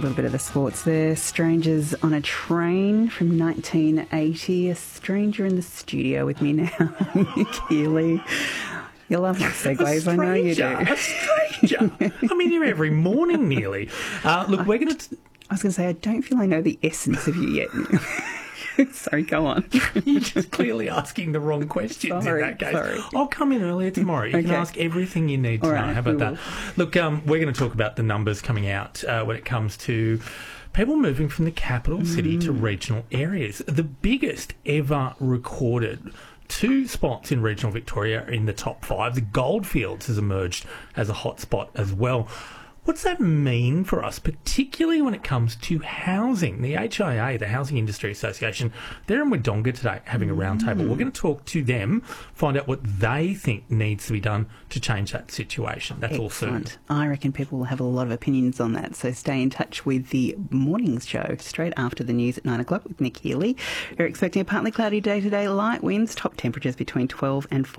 little bit of the sports there. Strangers on a Train from 1980. A stranger in the studio with me now, Nick Healy. You love my segues, I know you do. A stranger. I mean, you're every morning nearly. Look, we're going to... I was going to say, I don't feel I know the essence of you yet. Sorry, go on. You're just clearly asking the wrong questions in that case. Sorry. I'll come in earlier tomorrow. You can ask everything you need to know. Right, How about that? Look, we're going to talk about the numbers coming out when it comes to people moving from the capital city to regional areas. The biggest ever recorded. 2 spots in regional Victoria are in the top 5. The Goldfields has emerged as a hotspot as well. What's that mean for us, particularly when it comes to housing? The HIA, the Housing Industry Association, they're in Wodonga today having a roundtable. We're going to talk to them, find out what they think needs to be done to change that situation. That's all soon. I reckon people will have a lot of opinions on that, so stay in touch with the mornings show straight after the news at 9 o'clock with Nick Healy. We're expecting a partly cloudy day today, light winds, top temperatures between 12 and 14.